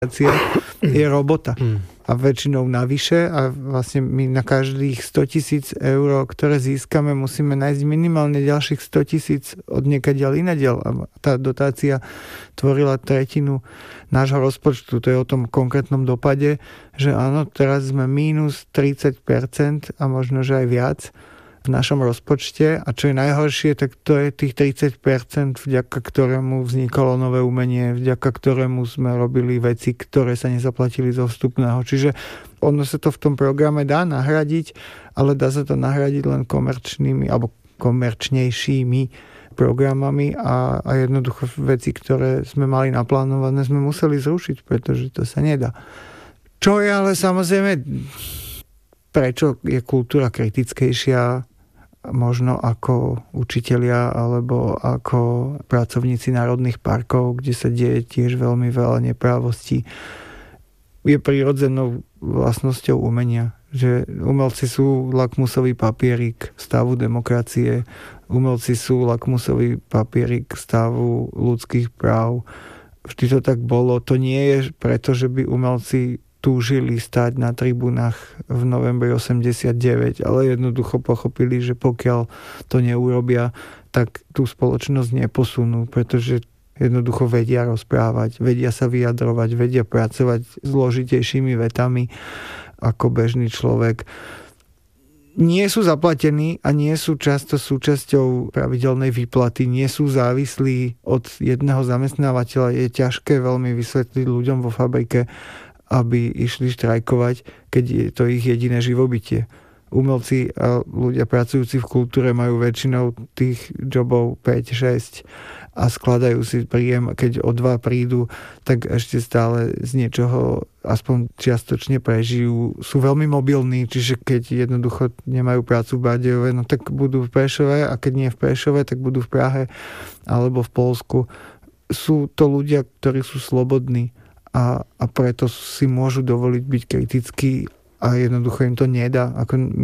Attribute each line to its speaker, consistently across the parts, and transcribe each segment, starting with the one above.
Speaker 1: je robota. A väčšinou navyše a vlastne my na každých 100 000 eur, ktoré získame, musíme nájsť minimálne ďalších 100 000 od niekaďaľ inaďaľ. A tá dotácia tvorila tretinu nášho rozpočtu. To je o tom konkrétnom dopade, že áno, teraz sme mínus 30% a možno, že aj viac v našom rozpočte a čo je najhoršie, tak to je tých 30%, vďaka ktorému vznikalo nové umenie, vďaka ktorému sme robili veci, ktoré sa nezaplatili zo vstupného. Čiže ono sa to v tom programe dá nahradiť, ale dá sa to nahradiť len komerčnými alebo komerčnejšími programami a jednoducho veci, ktoré sme mali naplánované, sme museli zrušiť, pretože to sa nedá. Čo je ale samozrejme, prečo je kultúra kritickejšia možno ako učitelia alebo ako pracovníci národných parkov, kde sa deje tiež veľmi veľa neprávostí. Je prirodzenou vlastnosťou umenia, že umelci sú lakmusový papierik stavu demokracie, umelci sú lakmusový papierik stavu ľudských práv. Vždy to tak bolo. To nie je preto, že by umelci túžili stáť na tribunách v novembri 89, ale jednoducho pochopili, že pokiaľ to neurobia, tak tú spoločnosť neposunú, pretože jednoducho vedia rozprávať, vedia sa vyjadrovať, vedia pracovať s zložitejšími vetami ako bežný človek. Nie sú zaplatení a nie sú často súčasťou pravidelnej výplaty, nie sú závislí od jedného zamestnávateľa. Je ťažké veľmi vysvetliť ľuďom vo fabrike, aby išli štrajkovať, keď je to ich jediné živobytie. Umelci a ľudia pracujúci v kultúre majú väčšinou tých jobov 5-6 a skladajú si príjem, keď o 2 prídu, tak ešte stále z niečoho aspoň čiastočne prežijú. Sú veľmi mobilní, čiže keď jednoducho nemajú prácu v Bardejove, no tak budú v Prešove a keď nie v Prešove, tak budú v Prahe alebo v Poľsku. Sú to ľudia, ktorí sú slobodní a preto si môžu dovoliť byť kritickí a jednoducho im to nedá.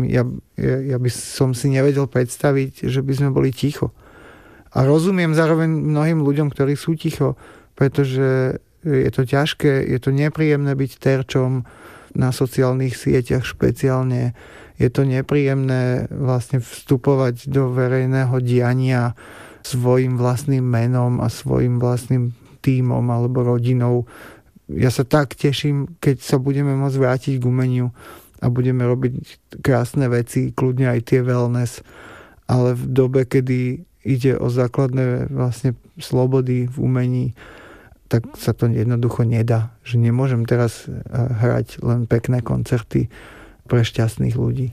Speaker 1: Ja by som si nevedel predstaviť, že by sme boli ticho. A rozumiem zároveň mnohým ľuďom, ktorí sú ticho, pretože je to ťažké, je to nepríjemné byť terčom na sociálnych sieťach špeciálne. Je to nepríjemné vlastne vstupovať do verejného diania svojim vlastným menom a svojim vlastným tímom alebo rodinou. Ja sa tak teším, keď sa budeme môcť vrátiť k umeniu a budeme robiť krásne veci, kľudne aj tie wellness, ale v dobe, kedy ide o základné vlastne slobody v umení, tak sa to jednoducho nedá. Že nemôžem teraz hrať len pekné koncerty pre šťastných ľudí.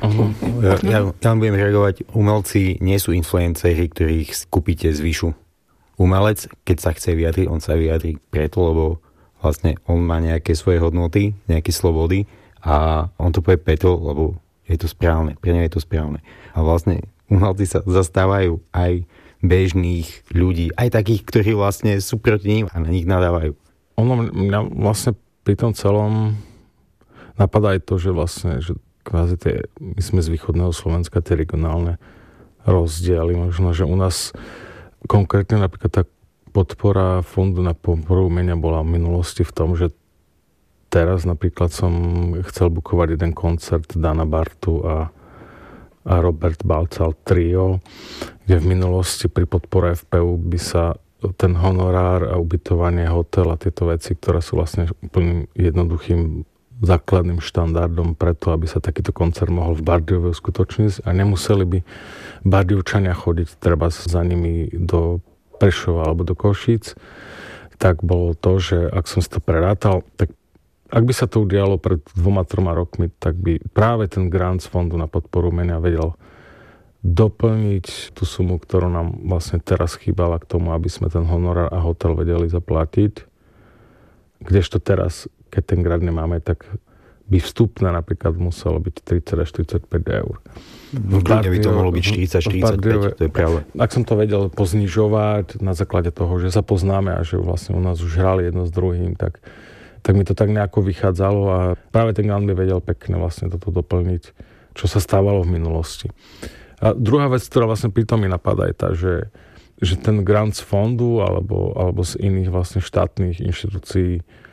Speaker 2: Ja tam budem reagovať. Umelci nie sú influenceri, ktorých kúpite z výšu. Umelec, keď sa chce vyjadriť, on sa vyjadrí preto, lebo vlastne on má nejaké svoje hodnoty, nejaké slobody a on to povie preto, lebo je to správne, pre ňa je to správne. A vlastne umelci sa zastávajú aj bežných ľudí, aj takých, ktorí vlastne sú proti ním a na nich nadávajú.
Speaker 3: Mňa vlastne pri tom celom napadá aj to, že vlastne, že kvázi my sme z východného Slovenska, tie regionálne rozdiely, možno, že u nás konkrétne napríklad tak podpora fondu na podporu umenia bola v minulosti v tom, že teraz napríklad som chcel bukovať jeden koncert Dana Bartu a Robert Balcal trio, kde v minulosti pri podpore FPU by sa ten honorár a ubytovanie, hotel a tieto veci, ktoré sú vlastne úplne jednoduchým základným štandardom preto, aby sa takýto koncert mohol v Bardejove uskutočniť a nemuseli by Bardejovčania chodiť treba za nimi do Prešova alebo do Košíc, tak bolo to, že ak som si to prerátal, tak ak by sa to udialo pred 2-3 rokmi, tak by práve ten grant z fondu na podporu umenia vedel doplniť tú sumu, ktorú nám vlastne teraz chýbala k tomu, aby sme ten honorár a hotel vedeli zaplatiť. Kdežto teraz, keď ten grant nemáme, tak by vstupné napríklad muselo byť 30 až 45 eur.
Speaker 2: V Bardejove by to mohlo byť 40-45, to je pravda.
Speaker 3: Ak som to vedel poznižovať na základe toho, že sa poznáme a že vlastne u nás už hrali jedno s druhým, tak mi to tak nejako vychádzalo a práve ten grant by vedel pekne vlastne toto doplniť, čo sa stávalo v minulosti. A druhá vec, ktorá vlastne pri tom mi napadá, je tá, že ten grant z fondu alebo z iných vlastne štátnych inštitúcií